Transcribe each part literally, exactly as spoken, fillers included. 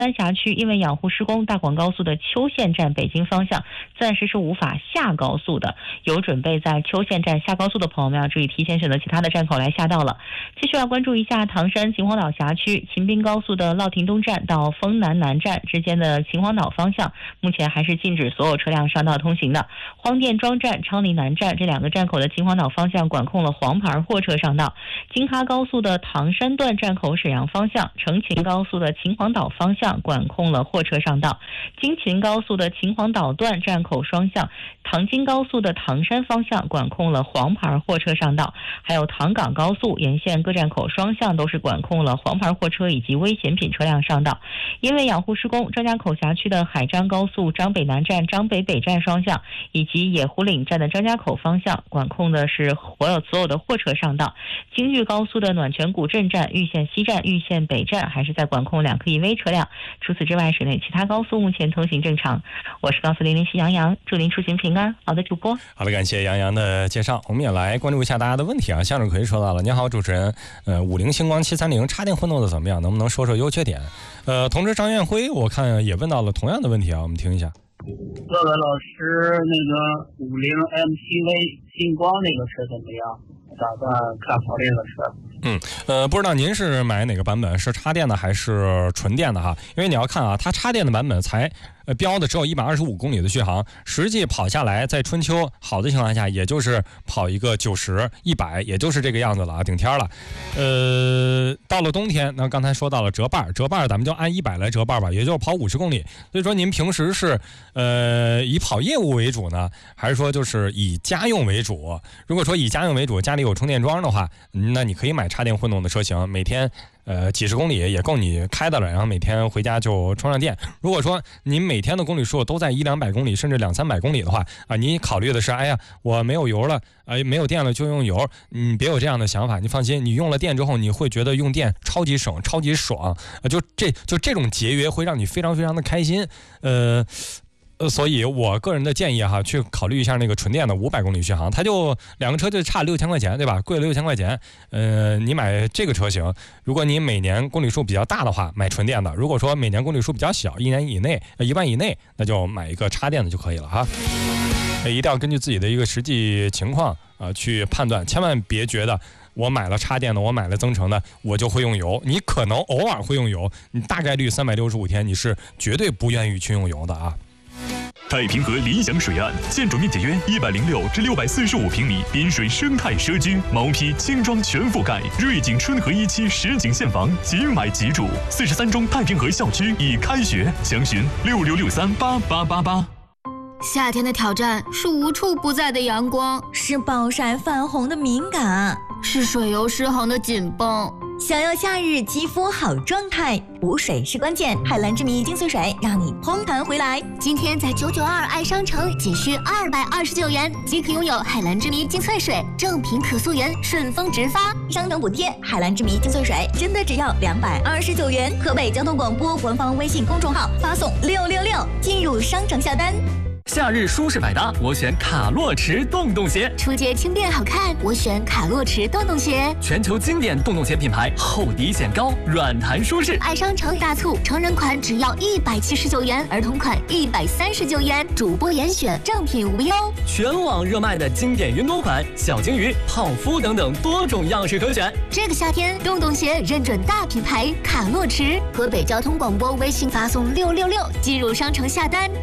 三辖区因为养护施工，大广高速的邱县站北京方向暂时是无法下高速的，有准备在邱县站下高速的朋友们要注意提前选择其他的站口来下道了。继续要关注一下唐山秦皇岛辖区秦滨高速的乐亭东站到丰南南站之间的秦皇岛方向，目前还是禁止所有车辆上道通行的。荒店庄站、昌黎南站这两个站口的秦皇岛方向管控了黄牌货车上道。京哈高速的唐山段站口沈阳方向，成秦高速的秦皇岛方向管控了货车上道。京秦高速的秦皇岛段站口双向，唐京高速的唐山方向管控了黄牌货车上道。还有唐港高速沿线各站口双向都是管控了黄牌货车以及危险品车辆上道。因为养护施工，张家口辖区的海张高速张北南站、张北北站双向以及野湖岭站的张家口方向管控的是所有所有的货车上道。京豫高速的暖泉古镇站、玉县西站、玉县北站还是在管控两颗 E V 车辆。除此之外，省内其他高速目前通行正常。我是高速零零七杨洋，祝您出行平安。好的，主播。 好的，感谢杨洋的介绍。我们也来关注一下大家的问题啊。向日葵说到了，您好，主持人，呃，五菱星光七三零插电混动的怎么样？能不能说说优缺点？呃，同志张艳辉，我看也问到了同样的问题啊，我们听一下。 各位老师，那个五菱 M P V 星光那个车怎么样？打算看好这个车。 嗯，呃，不知道您是买哪个版本，是插电的还是纯电的哈？因为你要看啊，它插电的版本才呃标的只有一百二十五公里的续航，实际跑下来在春秋好的情况下，也就是跑一个九十、一百，也就是这个样子了啊，顶天了。呃，到了冬天，那刚才说到了折半，折半咱们就按一百来折半吧，也就是跑五十公里。所以说您平时是呃以跑业务为主呢，还是说就是以家用为主？如果说以家用为主，家里有充电桩的话，那你可以买插电混动的车型，每天呃几十公里也够你开的了，然后每天回家就充上电。如果说您每天的公里数都在一两百公里甚至两三百公里的话啊，你考虑的是哎呀我没有油了，呃没有电了就用油，你别有这样的想法。你放心，你用了电之后你会觉得用电超级省超级爽，呃、就这就这种节约会让你非常非常的开心。呃呃，所以我个人的建议哈，去考虑一下那个纯电的五百公里续航，它就两个车就差六千块钱，对吧？贵了六千块钱。呃，你买这个车型，如果你每年公里数比较大的话，买纯电的；如果说每年公里数比较小，一年以内、呃、一万以内，那就买一个插电的就可以了哈。一定要根据自己的一个实际情况啊、呃、去判断，千万别觉得我买了插电的，我买了增程的，我就会用油。你可能偶尔会用油，你大概率三百六十五天你是绝对不愿意去用油的啊。 太平河理想水岸，建筑面积约一百零六至六百四十五平米，滨水生态社区，毛坯轻装全覆盖，瑞景春和一期实景现房，即买即住。四十三中太平河校区已开学，详询六六六三八八八八。 夏天的挑战是无处不在的阳光， 是暴晒泛红的敏感， 是水油失衡的紧绷。 想要夏日肌肤好状态，补水是关键。海蓝之谜精粹水让你蓬弹回来。 今天在九九二爱商城仅需二百二十九元即可拥有海蓝之谜精粹水，正品可溯源，顺丰直发， 商城补贴。海蓝之谜精粹水真的只要两百二十九元。河北交通广播官方微信公众号发送六六六进入商城下单。 夏日舒适百搭，我选卡洛驰洞洞鞋。 出街轻便好看，我选卡洛驰洞洞鞋。 全球经典洞洞鞋品牌，厚底显高，软弹舒适。 爱商城大促，成人款只要一百七十九元，儿童款一百三十九元，主播严选，正品无忧。 全网热卖的经典云朵款、小金鱼、泡芙等等多种样式可选。 这个夏天，洞洞鞋认准大品牌卡洛驰。河北交通广播微信发送六六六进入商城下单。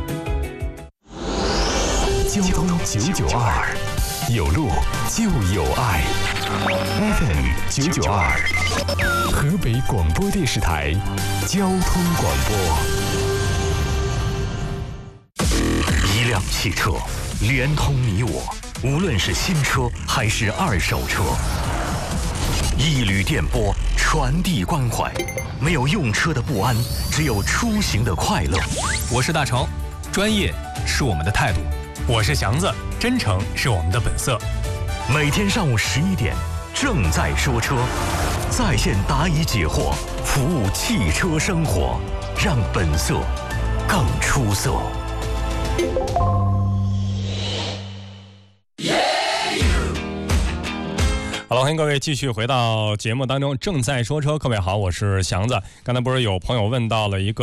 交通九九二，有路就有爱。F M 九九二，河北广播电视台交通广播。一辆汽车连通你我，无论是新车还是二手车。一缕电波传递关怀，没有用车的不安，只有出行的快乐。 我是大成，专业是我们的态度。我是祥子，真诚是我们的本色。 每天上午十一点，正在说车，在线答疑解惑，服务汽车生活，让本色更出色。 好好了，欢迎各位继续回到节目当中，正在说车。各位好，我是祥子。刚才不是有朋友问到了一个